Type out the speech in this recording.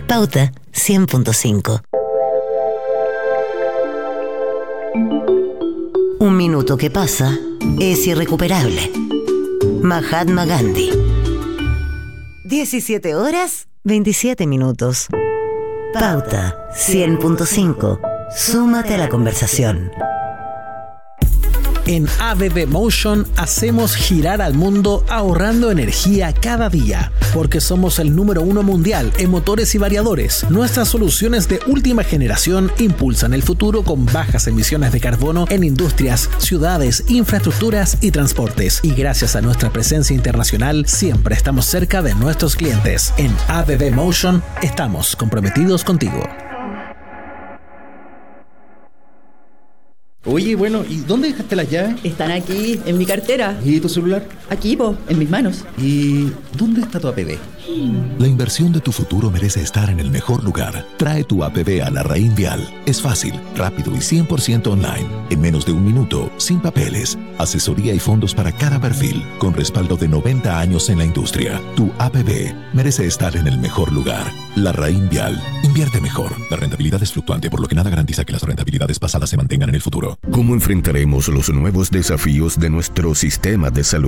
Pauta 100.5. Un minuto que pasa es irrecuperable. Mahatma Gandhi. 17 horas, 27 minutos. Pauta 100.5. Súmate a la conversación. En ABB Motion hacemos girar al mundo ahorrando energía cada día, porque somos el número 1 mundial en motores y variadores. Nuestras soluciones de última generación impulsan el futuro con bajas emisiones de carbono en industrias, ciudades, infraestructuras y transportes. Y gracias a nuestra presencia internacional, siempre estamos cerca de nuestros clientes. En ABB Motion estamos comprometidos contigo. Oye, bueno, ¿y dónde dejaste las llaves? Están aquí, en mi cartera. ¿Y tu celular? Aquí, en mis manos. ¿Y dónde está tu APB? La inversión de tu futuro merece estar en el mejor lugar. Trae tu APB a Larraín Vial. Es fácil, rápido y 100% online. En menos de un minuto, sin papeles. Asesoría y fondos para cada perfil, con respaldo de 90 años en la industria. Tu APB merece estar en el mejor lugar. Larraín Vial. Invierte mejor. La rentabilidad es fluctuante, por lo que nada garantiza que las rentabilidades pasadas se mantengan en el futuro. ¿Cómo enfrentaremos los nuevos desafíos de nuestro sistema de salud?